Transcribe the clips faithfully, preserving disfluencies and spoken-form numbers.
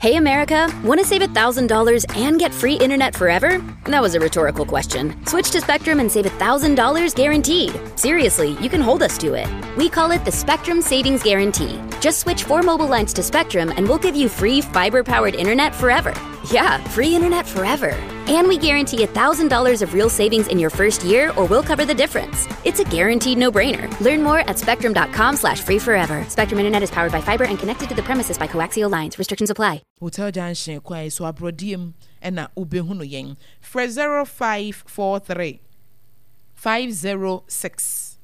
Hey, America, want to save one thousand dollars and get free internet forever? That was a rhetorical question. Switch to Spectrum and save one thousand dollars guaranteed. Seriously, you can hold us to it. We call it the Spectrum Savings Guarantee. Just switch four mobile lines to Spectrum and we'll give you free fiber-powered internet forever. Yeah, free internet forever. And we guarantee one thousand dollars of real savings in your first year or we'll cover the difference. It's a guaranteed no-brainer. Learn more at spectrum.com slash free forever. Spectrum Internet is powered by fiber and connected to the premises by coaxial lines. Restrictions apply. Hotel Junction kwai so abrodiem ena ubehunu yen. Fre zero five four three five zero six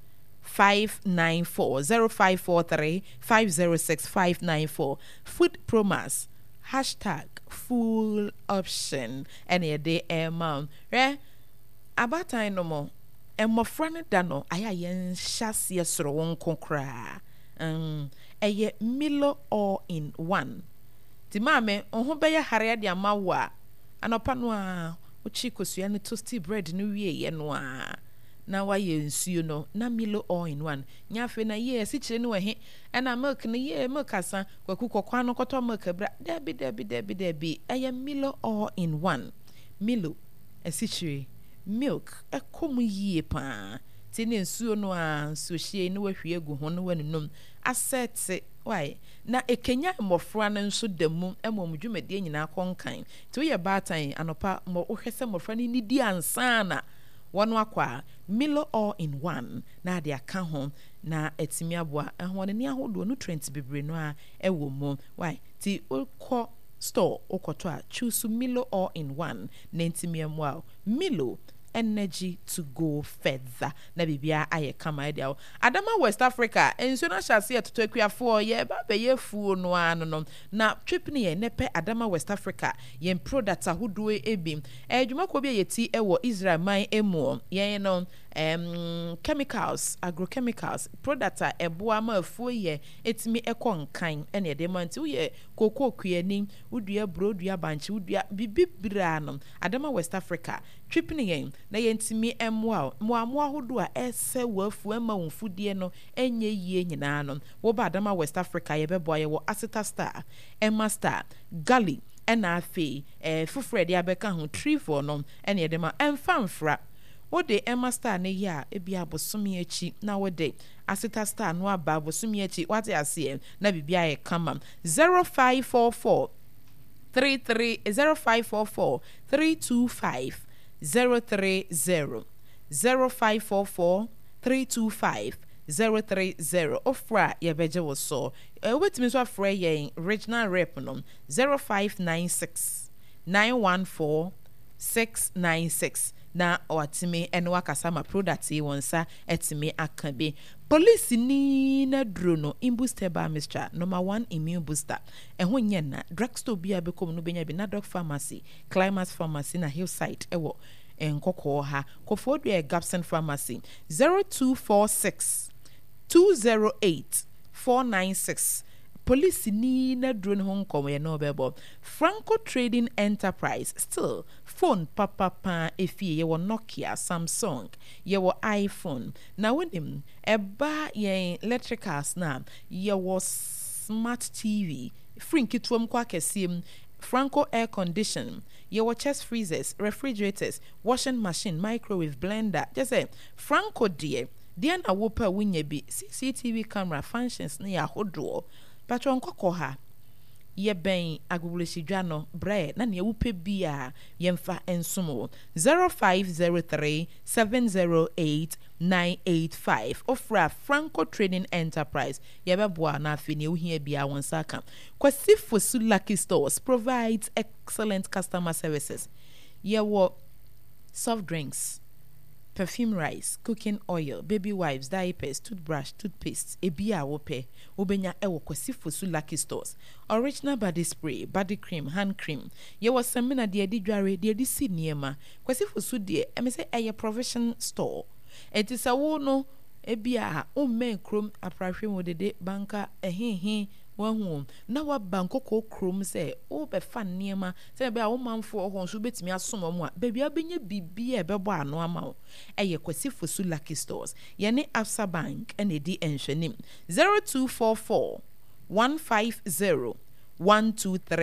five nine four zero five four three five zero six five nine four. Food Promas hashtag full option any day amount re abatan no mo emofra ne da no aya yen hyase soro won kokra um eye Milo all in one ti mame onho be ya hare de amawa anopa no a uchi kosua ne toasty bread no wie ye no a na wa ye nsuo no na Milo all in one nyafe na ye si kire ne we he na milk ne ye milk asa kwaku kokwa no koto milk bra debi debi debi debi eye Milo all in one Milo esi kire milk ekomu yie pa ti ne nsuo no a nsuo hie ne wahwie gu ho no wanunum asset why na ekenya mmofra no nso demu emom dwumade nyina konkan ti wo ye batan anopa mo wohwese mmofra ni nidi ansana wonu akwa Milo all in one na de aka ho na etimi aboa ehwo ne ahodo nutrient bebre no a ewo mu why ti ukọ store ukoto a choose Milo all in one na etimi amwa Milo energy to go further na bibia aye kama dia Adama West Africa enso na hyase atotoakua fo ye ba be ye fu no ano no na trip ne ye nepe Adama West Africa ye product ahodo ebim edwuma ko bi yeti ewo Israel man emu ye no um chemicals agrochemicals product a eboa ma afuo ye etimi ekonkan ene ye de manti wo ye koko kuani wudua brodua banchi wudua bibibra no Adama West Africa trip ne ye na yentimi emwa mwa mwa hodo a ese wafu ema wonfudie no enye yie nyina no wo ba Adama West Africa ye beboa ye wo Asita Star Emma Star Gali ena afi eh fufred ya beka ho trifo no ene ye de ma emfamfra wo de Emma Star ne ya ebia abosomi achi na wo de Asita Star no aba abosomi achi wate ase na bibia ye kama zero five four four three three zero five four four three two five zero three zero zero five four four three two five zero three zero ofra ye beje wo so e wetimi so afra ye regional rep no zero five nine six nine one four six nine six na watimi eno akasama product e wonsa etimi akabe police ni na drono imbooster ba Mister number one immune booster ehwo nye na drugstore bia bekom no benya bi na doc pharmacy Climax pharmacy na Hillside ewo enkoko ha kofodu e Gapson pharmacy zero two four six two zero eight four nine six police ni na drone hong kong ye no bebo Franco Trading Enterprise still phone papa pa efie ye wo Nokia Samsung ye wo iPhone na wonim eba ye electricals na ye wo smart T V frinkituom kwa kesiem Franco air condition your chest freezers refrigerators washing machine microwave blender just say Franco dear dear na wopa winye bi C C T V camera functions na ya hodo patron kokoha ye ben agubulisi dwano bre na ne wupe bia yemfa ensumo zero five zero three seven zero eight nine eight five ofra Franco Trading Enterprise yebeboa na afini uhia bia wonsaka kwasi fosu Lucky Stores provides excellent customer services yewo soft drinks perfume rice, cooking oil, baby wipes, diapers, toothbrush, toothpaste, ebia wope, ubenya ewo kwasi fosu Lucky Stores. Original body spray, body cream, hand cream. Ye was semina de di dware de di si niema. Kwasi fosu de eme se eye provision store. It is a wo no ebia o men krom aprahwe mo de banka ehehe wanhu na wa banko ko krom se o be fa niema se be a wo manfo ho so betimi asom mo a baby abenya bibia e bebo ano ama wo eye kwasi fosu Lucky Stores ye ne Absa Bank ene di enhwenim zero two four four one five zero one two three